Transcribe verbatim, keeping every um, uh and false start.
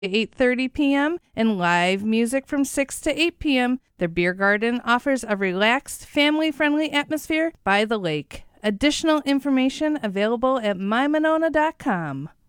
eight thirty p.m. and live music from six to eight p.m. Their beer garden offers a relaxed, family-friendly atmosphere by the lake. Additional information available at my monona dot com.